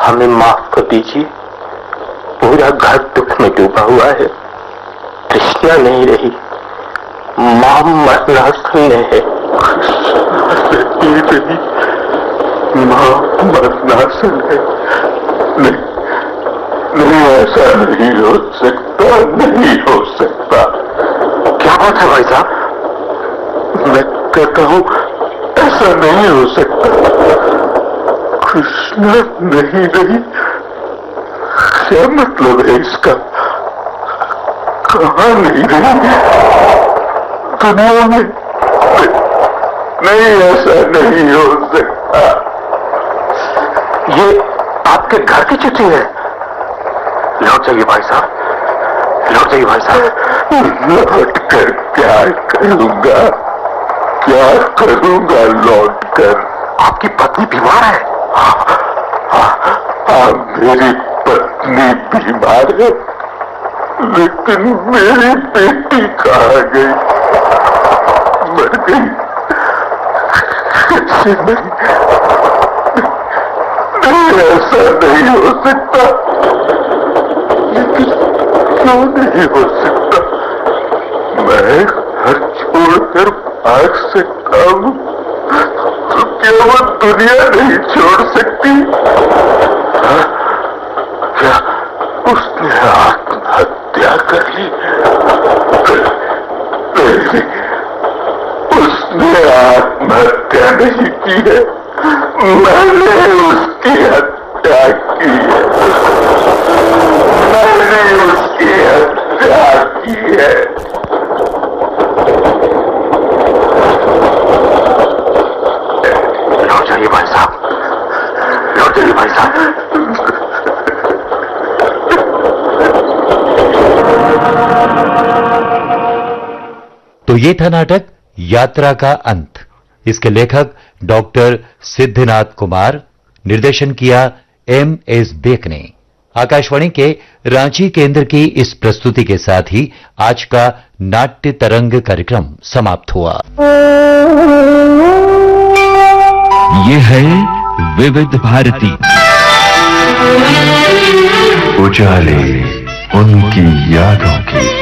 हमें माफ कर दीजिए। पूरा घर दुख में डूबा हुआ है। कृष्णा नहीं रही, मां मरणासन है। मां मरणासन है। नहीं, ऐसा नहीं हो सकता, नहीं हो सकता। क्या बात है भाई साहब? मैं कहता हूं ऐसा नहीं हो सकता। कृष्णा नहीं रही, क्या मतलब है इसका? कहां नहीं रही? दुनिया में नहीं, ऐसा नहीं हो सकता। ये आपके घर की चिट्ठी है। लौट जाइए भाई साहब, लौट जाइए भाई साहब। लौट कर क्या करूंगा? क्या करूंगा लौट कर? आपकी पत्नी बीमार है। हाँ, मेरी पत्नी बीमार है, लेकिन मेरी बेटी कहाँ गई? मर गई? कैसे नहीं, ऐसा नहीं हो सकता। लेकिन क्यों नहीं हो सकता? मैं घर छोड़कर भाग सकता हूँ, तो क्या वो दुनिया नहीं छोड़ सकती? क्या उसने आत्महत्या कर ली? नहीं, उसने आत्महत्या नहीं की है, मैंने उसकी हत्या की है। मैंने उसकी हत्या की है। लौट जाइए भाई साहब, लौट जाइए भाई साहब। तो ये था नाटक यात्रा का अंत। इसके लेखक डॉक्टर सिद्धनाथ कुमार, निर्देशन किया M.S. बेक ने। आकाशवाणी के रांची केंद्र की इस प्रस्तुति के साथ ही आज का नाट्य तरंग कार्यक्रम समाप्त हुआ। ये है विविध भारती। उजाले उनकी यादों की।